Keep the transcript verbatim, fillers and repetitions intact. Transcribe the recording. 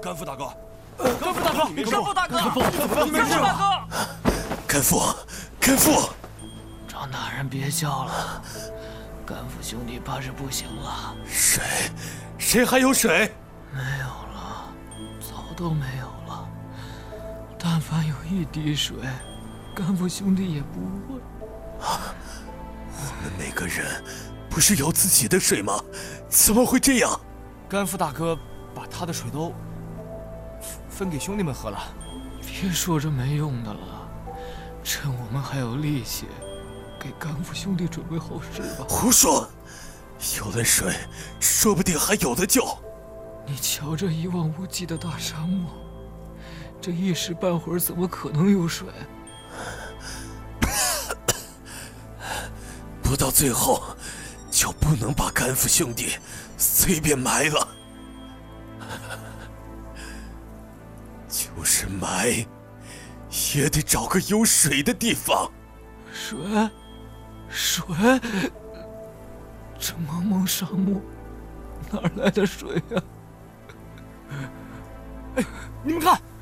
甘父大哥， 甘父大哥，甘父大哥，甘父大哥， 甘父，甘父， 张大人别叫了，甘父兄弟怕是不行了。 水，谁还有水？ 没有了，早都没有了。但凡有一滴水，甘父兄弟也不会。 我们每个人不是有自己的水吗？怎么会这样？ 甘父大哥把他的水都分给兄弟们喝了。 别说这没用的了，趁我们还有力气，给甘父兄弟准备后事吧。 胡说！有了水，说不定还有得救。 你瞧这一望无际的大沙漠，这一时半会儿怎么可能有水？ 不到最后，就不能把甘父兄弟随便埋了。就是埋，也得找个有水的地方。 水，水，这茫茫沙漠，哪来的水呀？ 哎，你们看！